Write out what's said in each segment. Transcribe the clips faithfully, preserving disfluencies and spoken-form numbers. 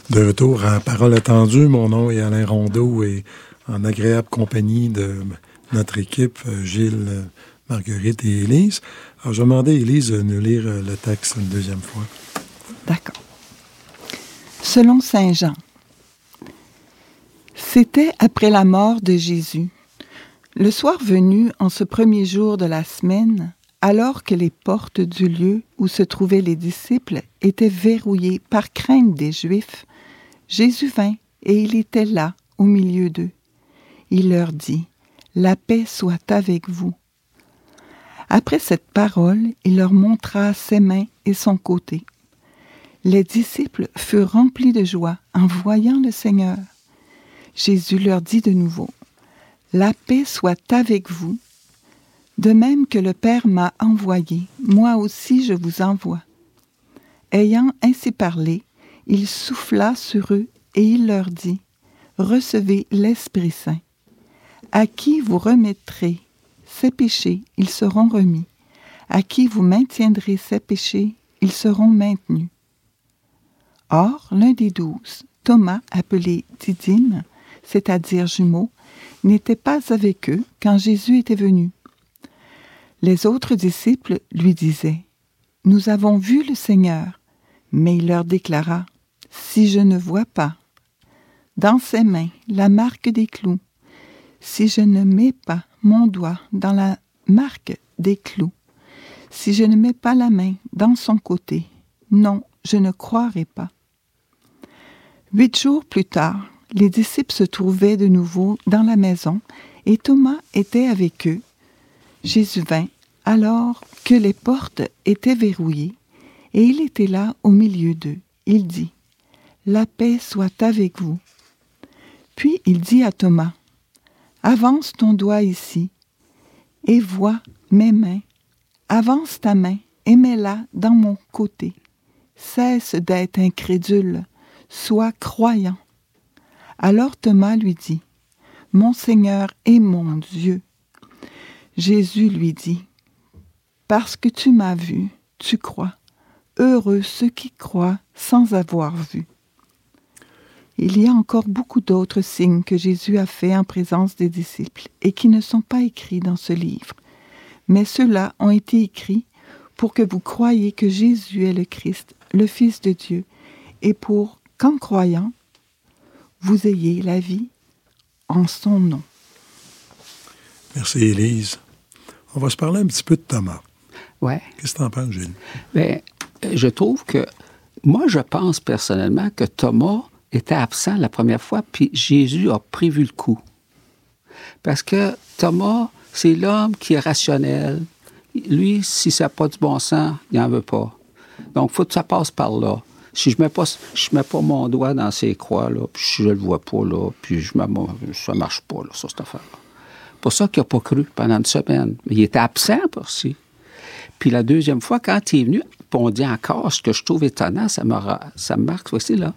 De retour à Parole attendue, mon nom est Alain Rondeau et en agréable compagnie de notre équipe, Gilles, Marguerite et Élise. Alors, je vais demander à Élise de nous lire le texte une deuxième fois. D'accord. Selon saint Jean, c'était après la mort de Jésus. Le soir venu, en ce premier jour de la semaine, alors que les portes du lieu où se trouvaient les disciples étaient verrouillées par crainte des Juifs, Jésus vint et il était là, au milieu d'eux. Il leur dit, « La paix soit avec vous. » Après cette parole, il leur montra ses mains et son côté. Les disciples furent remplis de joie en voyant le Seigneur. Jésus leur dit de nouveau, « La paix soit avec vous. De même que le Père m'a envoyé, moi aussi je vous envoie. » Ayant ainsi parlé, il souffla sur eux et il leur dit, « Recevez l'Esprit Saint. À qui vous remettrez ses péchés, ils seront remis. À qui vous maintiendrez ses péchés, ils seront maintenus. » Or, l'un des douze, Thomas, appelé Didyme, c'est-à-dire jumeau, n'était pas avec eux quand Jésus était venu. Les autres disciples lui disaient, « Nous avons vu le Seigneur. » Mais il leur déclara, « Si je ne vois pas dans ses mains la marque des clous, si je ne mets pas mon doigt dans la marque des clous, si je ne mets pas la main dans son côté, non, je ne croirai pas. » Huit jours plus tard, les disciples se trouvaient de nouveau dans la maison et Thomas était avec eux. Jésus vint alors que les portes étaient verrouillées et il était là au milieu d'eux. Il dit, « La paix soit avec vous. » Puis il dit à Thomas, « Avance ton doigt ici et vois mes mains. Avance ta main et mets-la dans mon côté. Cesse d'être incrédule, sois croyant. » Alors Thomas lui dit, « Mon Seigneur et mon Dieu. » Jésus lui dit, « Parce que tu m'as vu, tu crois. Heureux ceux qui croient sans avoir vu. » Il y a encore beaucoup d'autres signes que Jésus a faits en présence des disciples et qui ne sont pas écrits dans ce livre. Mais ceux-là ont été écrits pour que vous croyiez que Jésus est le Christ, le Fils de Dieu, et pour qu'en croyant, vous ayez la vie en son nom. Merci, Élise. On va se parler un petit peu de Thomas. Oui. Qu'est-ce que tu en penses, Gilles? Bien, je trouve que, moi, je pense personnellement que Thomas était absent la première fois, puis Jésus a prévu le coup. Parce que Thomas, c'est l'homme qui est rationnel. Lui, si ça n'a pas du bon sens, il n'en veut pas. Donc, il faut que ça passe par là. Si je ne mets pas, je mets pas mon doigt dans ces croix, là, puis je ne le vois pas, là, puis je mets, ça ne marche pas, là, ça, cette affaire-là. C'est pour ça qu'il n'a pas cru pendant une semaine. Il était absent pour ci. Puis la deuxième fois, quand il est venu, puis on dit encore, ce que je trouve étonnant, ça me, ça me marque aussi, là,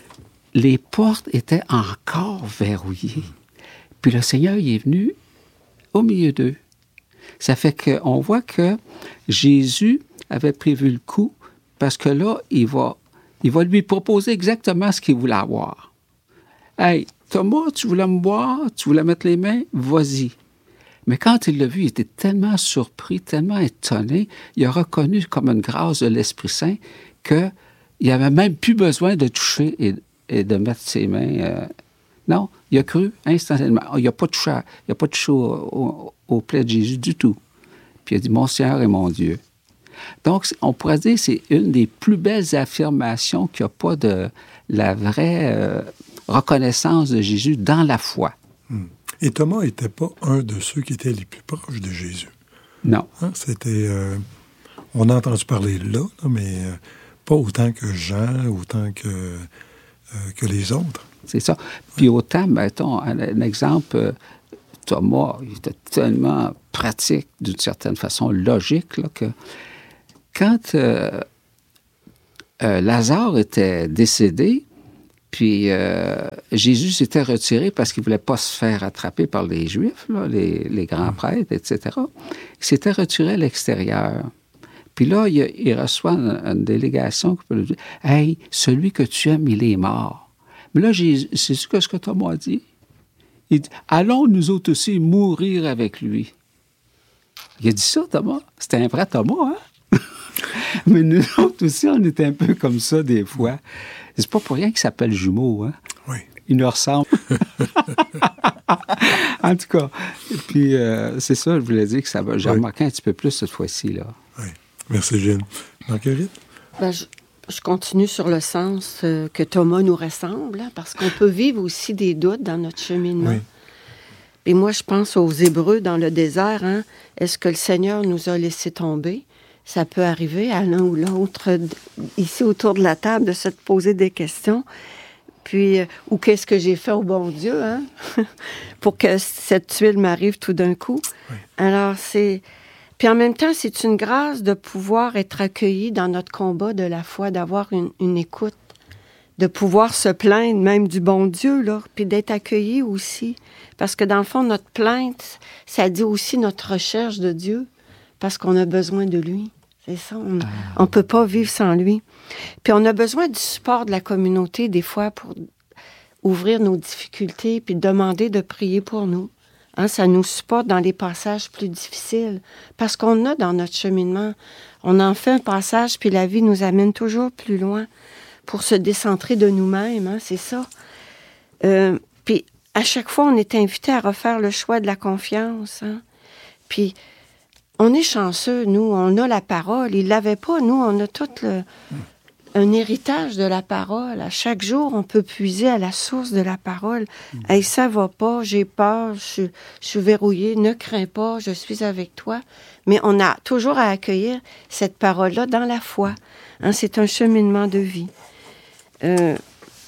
les portes étaient encore verrouillées. Puis le Seigneur, il est venu au milieu d'eux. Ça fait qu'on voit que Jésus avait prévu le coup, parce que là, il va, il va lui proposer exactement ce qu'il voulait avoir. « Hey, Thomas, tu voulais me voir, tu voulais mettre les mains, vas-y. » Mais quand il l'a vu, il était tellement surpris, tellement étonné, il a reconnu comme une grâce de l'Esprit Saint qu'il n'avait même plus besoin de toucher et, et de mettre ses mains. Euh, non, il a cru instantanément. Il n'a pas touché, il a pas touché au, au, au plaid de Jésus du tout. Puis il a dit « Mon Seigneur et mon Dieu ». Donc, on pourrait dire que c'est une des plus belles affirmations qu'il n'y a pas de la vraie euh, reconnaissance de Jésus dans la foi. Hmm. Et Thomas n'était pas un de ceux qui étaient les plus proches de Jésus. Non. Hein? C'était... Euh, on a entendu parler là, là mais euh, pas autant que Jean, autant que, euh, que les autres. C'est ça. Puis autant, mettons, un, un exemple, euh, Thomas, il était tellement pratique, d'une certaine façon, logique, là, que quand euh, euh, Lazare était décédé, puis euh, Jésus s'était retiré parce qu'il ne voulait pas se faire attraper par les Juifs, là, les, les grands prêtres, et cetera. Il s'était retiré à l'extérieur. Puis là, il, il reçoit une, une délégation qui peut lui dire « Hey, celui que tu aimes, il est mort. » Mais là, j'ai, c'est ce que, ce que Thomas a dit. Il dit « Allons nous autres aussi mourir avec lui. » Il a dit ça, Thomas. C'était un vrai Thomas, hein? Mais nous autres aussi, on était un peu comme ça des fois. C'est pas pour rien qu'il s'appelle jumeau, hein? Oui. Il nous ressemble. En tout cas, puis euh, c'est ça, je voulais dire que ça va. J'ai oui. remarqué un petit peu plus cette fois-ci, là. Oui. Merci, Gilles. Marguerite? Ben, je, je continue sur le sens euh, que Thomas nous ressemble, hein, parce qu'on peut vivre aussi des doutes dans notre cheminement. Oui. Et moi, je pense aux Hébreux dans le désert. Hein, est-ce que le Seigneur nous a laissé tomber? Ça peut arriver à l'un ou l'autre, ici autour de la table, de se poser des questions. Puis, euh, ou qu'est-ce que j'ai fait au bon Dieu, hein? Pour que cette tuile m'arrive tout d'un coup. Oui. Alors, c'est... Puis en même temps, c'est une grâce de pouvoir être accueilli dans notre combat de la foi, d'avoir une, une écoute, de pouvoir se plaindre même du bon Dieu, là, puis d'être accueilli aussi. Parce que dans le fond, notre plainte, ça dit aussi notre recherche de Dieu, parce qu'on a besoin de lui. C'est ça, on ne peut pas vivre sans lui. Puis on a besoin du support de la communauté, des fois, pour ouvrir nos difficultés, puis demander de prier pour nous. Hein, ça nous supporte dans les passages plus difficiles. Parce qu'on a dans notre cheminement, on en fait un passage, puis la vie nous amène toujours plus loin pour se décentrer de nous-mêmes, hein, c'est ça. Euh, puis à chaque fois, on est invité à refaire le choix de la confiance. Hein. Puis on est chanceux, nous, on a la parole. Ils ne l'avaient pas, nous, on a tout le, un héritage de la parole. À chaque jour, on peut puiser à la source de la parole. Mmh. « Hey, ça va pas, j'ai peur, je, je suis verrouillé, ne crains pas, je suis avec toi. » Mais on a toujours à accueillir cette parole-là dans la foi. Hein, c'est un cheminement de vie. Euh,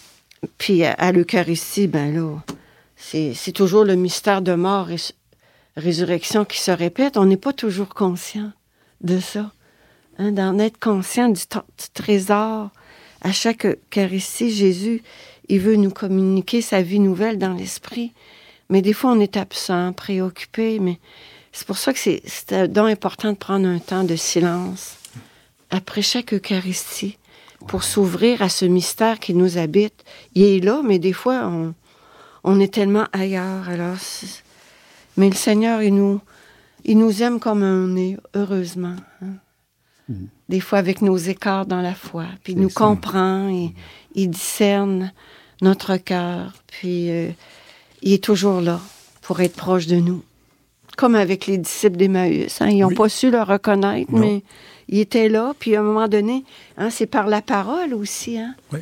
puis à, à l'Eucharistie, ben là, c'est, c'est toujours le mystère de mort et résurrection qui se répète. On n'est pas toujours conscient de ça. Hein, d'en être conscient du, t- du trésor. À chaque Eucharistie, Jésus, il veut nous communiquer sa vie nouvelle dans l'esprit. Mais des fois, on est absent, préoccupé. Mais c'est pour ça que c'est, c'est donc important de prendre un temps de silence après chaque Eucharistie pour s'ouvrir à ce mystère qui nous habite. Il est là, mais des fois, on, on est tellement ailleurs. Alors, c'est... Mais le Seigneur, il nous, il nous aime comme on est, heureusement. Hein? Mm. Des fois, avec nos écarts dans la foi. Puis il nous ça. comprend, et, mm. il discerne notre cœur. Puis euh, il est toujours là pour être proche de nous. Comme avec les disciples d'Emmaüs. Hein? Ils n'ont oui. pas su le reconnaître, non. mais il était là. Puis à un moment donné, hein, c'est par la parole aussi. Hein? Oui.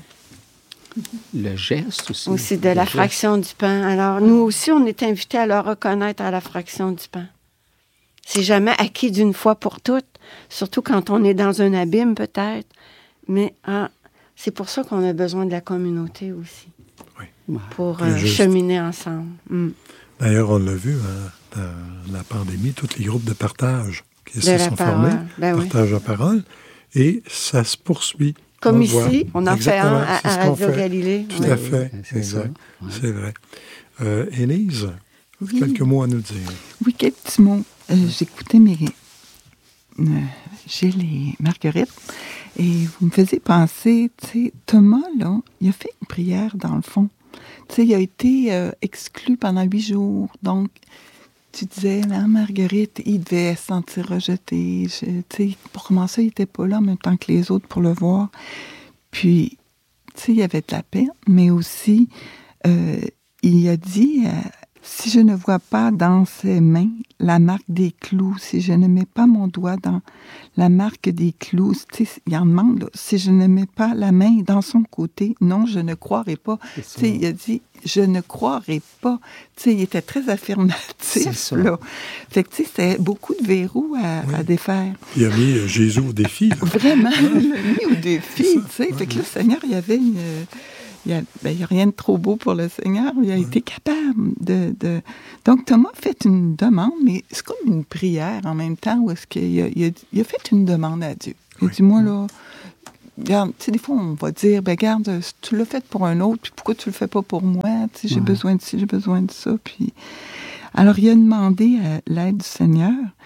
Le geste aussi. Aussi de la geste. Fraction du pain. Alors, nous aussi, on est invités à le reconnaître à la fraction du pain. C'est jamais acquis d'une fois pour toutes, surtout quand on est dans un abîme, peut-être. Mais ah, c'est pour ça qu'on a besoin de la communauté aussi. Oui. Pour euh, cheminer ensemble. Mm. D'ailleurs, on l'a vu hein, dans la pandémie, tous les groupes de partage qui de se sont parole. formés, ben partage oui. la parole, et ça se poursuit. Comme on ici, voit. on en Exactement, fait un à, à Radio Galilée. Tout oui. à fait, c'est exact. Oui. C'est vrai. Euh, Élise, oui. quelques mots à nous dire. Oui, quelques petits mots. Euh, j'écoutais mes, euh, Gilles et Marguerite, et vous me faisiez penser, tu sais, Thomas, là, il a fait une prière dans le fond. Tu sais, il a été euh, exclu pendant huit jours, donc... Tu disais, là, Marguerite, il devait se sentir rejeté. Je, tu sais, pour commencer, il n'était pas là en même temps que les autres pour le voir. Puis, tu sais, il y avait de la peine, mais aussi, euh, il a dit, euh, si je ne vois pas dans ses mains la marque des clous, si je ne mets pas mon doigt dans la marque des clous, tu sais, il en demande, là, si je ne mets pas la main dans son côté, non, je ne croirai pas. Tu sais, il a dit, je ne croirai pas. Tu sais, il était très affirmatif, là. Fait que, tu sais, c'était beaucoup de verrous à, oui. à défaire. Il a mis euh, Jésus au défi. Là. Vraiment, il l'a mis au défi, tu sais. Fait que là, le Seigneur, il y avait une... Il n'y a, ben, a rien de trop beau pour le Seigneur. Il a oui. été capable de, de... Donc, Thomas a fait une demande, mais c'est comme une prière en même temps, où est-ce qu'il a, il a, il a fait une demande à Dieu. Il a dit, moi, là... Regarde, tu sais, des fois, on va dire, ben, regarde, tu l'as fait pour un autre, puis pourquoi tu le fais pas pour moi? Tu sais, j'ai ouais. besoin de ci, j'ai besoin de ça. Puis... Alors, il a demandé euh, l'aide du Seigneur.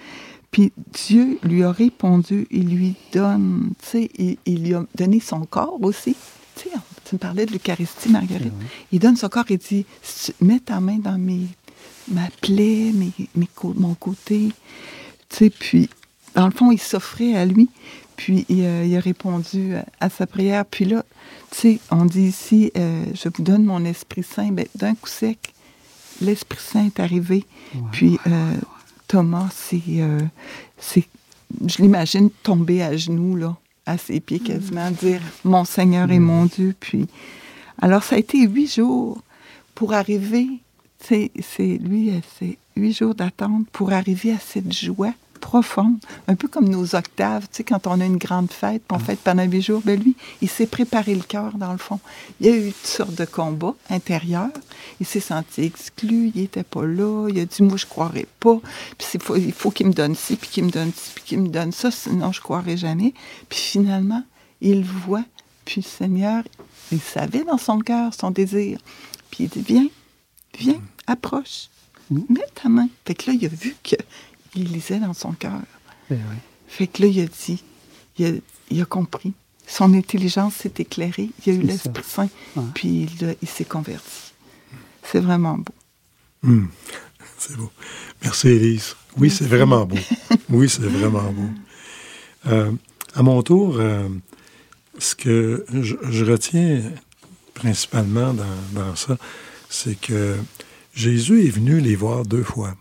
Puis Dieu lui a répondu, il lui donne, tu sais, il, il lui a donné son corps aussi. Tu sais, tu me parlais de l'Eucharistie, Marguerite. Oui. Il donne son corps et dit, mets ta main dans mes, ma plaie, mes, mes, mon côté. Tu sais, puis, dans le fond, il s'offrait à lui. Puis, il, euh, il a répondu à sa prière. Puis là, tu sais, on dit ici, euh, je vous donne mon Esprit Saint. Bien, d'un coup sec, l'Esprit Saint est arrivé. Ouais, puis, euh, Thomas, c'est, euh, c'est, je l'imagine tomber à genoux, là, à ses pieds quasiment, dire « Mon Seigneur mmh. et mon Dieu ». Puis, alors, ça a été huit jours pour arriver, c'est, c'est, lui, c'est huit jours d'attente pour arriver à cette joie profonde, un peu comme nos octaves, tu sais, quand on a une grande fête, puis on fête pendant huit jours, bien lui, il s'est préparé le cœur, dans le fond. Il y a eu toutes sortes de combats intérieurs, il s'est senti exclu, il n'était pas là, il a dit, moi, je ne croirais pas, puis il faut, il faut qu'il me donne ci, puis qu'il me donne ci, puis qu'il me donne ça, sinon je ne croirais jamais. Puis finalement, il voit, puis le Seigneur, il savait dans son cœur son désir, puis il dit, viens, viens, approche, mets ta main. Fait que là, il a vu que il lisait dans son cœur. Oui. Fait que là, il a dit, il a, il a compris. Son intelligence s'est éclairée. Il a eu c'est l'Esprit ça. Saint. Ouais. Puis il, il s'est converti. C'est vraiment beau. Mmh. C'est beau. Merci, Élise. Oui, Merci. C'est vraiment beau. Oui, c'est vraiment beau. Euh, à mon tour, euh, ce que je, je retiens principalement dans, dans ça, c'est que Jésus est venu les voir deux fois.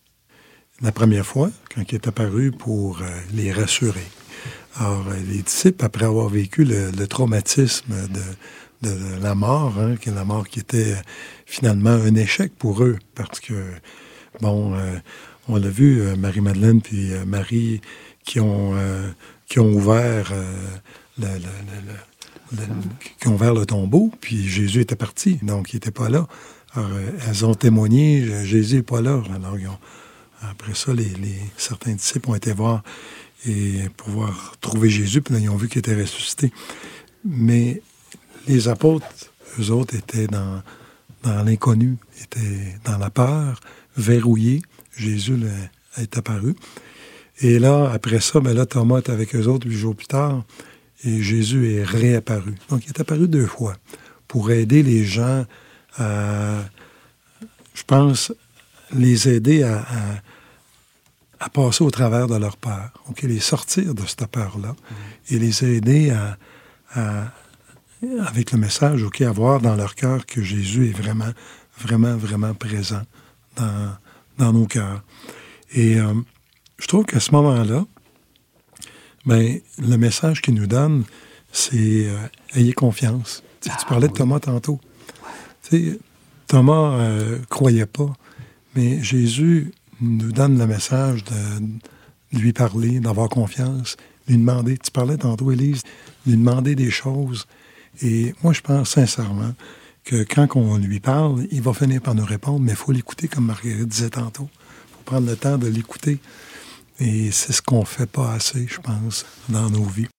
La première fois, quand il est apparu pour euh, les rassurer. Alors, les disciples, après avoir vécu le, le traumatisme de, de, de la mort, hein, la mort qui était finalement un échec pour eux, parce que, bon, euh, on l'a vu, euh, Marie-Madeleine puis euh, Marie, qui ont, euh, qui ont ouvert euh, le, le, le, le, le, qui ont ouvert le tombeau, puis Jésus était parti, donc il n'était pas là. Alors, elles ont témoigné, Jésus n'est pas là. Alors, ils ont Après ça, les, les, certains disciples ont été voir et pour voir trouver Jésus, puis là, ils ont vu qu'il était ressuscité. Mais les apôtres, eux autres, étaient dans, dans l'inconnu, étaient dans la peur, verrouillés. Jésus là, est apparu. Et là, après ça, ben là, Thomas est avec eux autres huit jours plus tard, et Jésus est réapparu. Donc, il est apparu deux fois pour aider les gens à, je pense, les aider à, à, à passer au travers de leur peur, OK, les sortir de cette peur-là mmh. et les aider à, à, avec le message, OK, à voir dans leur cœur que Jésus est vraiment, vraiment, vraiment présent dans, dans nos cœurs. Et euh, je trouve qu'à ce moment-là, ben, le message qu'il nous donne, c'est euh, « ayez confiance ». Tu, ah, tu parlais oui. de Thomas tantôt. Tu sais, Thomas ne euh, croyait pas. Mais Jésus nous donne le message de lui parler, d'avoir confiance, lui demander, tu parlais tantôt, Élise, lui demander des choses. Et moi, je pense sincèrement que quand on lui parle, il va finir par nous répondre, mais il faut l'écouter, comme Marguerite disait tantôt. Il faut prendre le temps de l'écouter. Et c'est ce qu'on ne fait pas assez, je pense, dans nos vies.